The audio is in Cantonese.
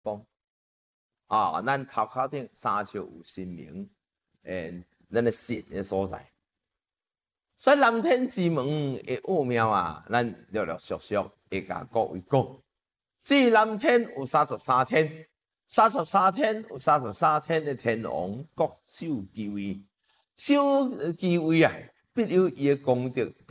讲啊，咱头壳顶三笑有神明，咱的神的所在。所以南天之门的奥妙啊，咱陆陆续续会甲各位讲。至南天有33天，33天有33天的天王各守其位，守其位啊，必有伊的功德。